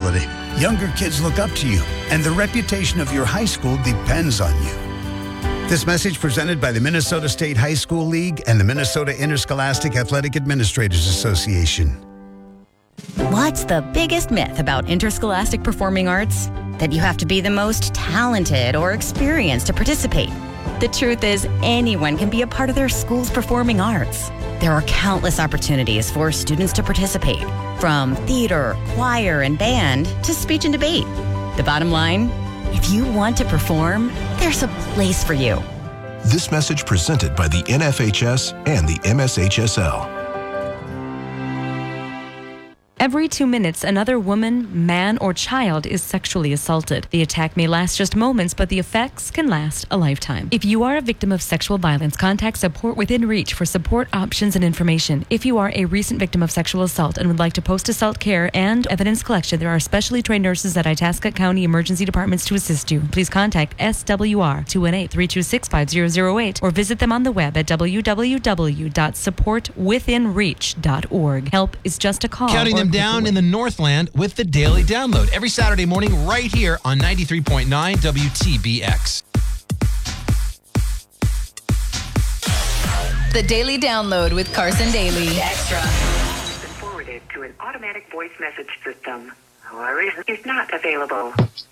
responsibility. Younger kids look up to you, and the reputation of your high school depends on you. This message presented by the Minnesota State High School League and the Minnesota Interscholastic Athletic Administrators Association. What's the biggest myth about interscholastic performing arts? That you have to be the most talented or experienced to participate. The truth is, anyone can be a part of their school's performing arts. There are countless opportunities for students to participate, from theater, choir, and band to speech and debate. The bottom line, if you want to perform, there's a place for you. This message presented by the NFHS and the MSHSL. Every 2 minutes, another woman, man, or child is sexually assaulted. The attack may last just moments, but the effects can last a lifetime. If you are a victim of sexual violence, contact Support Within Reach for support options and information. If you are a recent victim of sexual assault and would like to post-assault care and evidence collection, there are specially trained nurses at Itasca County Emergency Departments to assist you. Please contact SWR 218-326-5008 or visit them on the web at www.supportwithinreach.org. Help is just a call. Counting them down in the Northland with the Daily Download every Saturday morning right here on 93.9 WTBX. The Daily Download with Carson Daly. Extra. Has been forwarded to an automatic voice message system. However, is not available.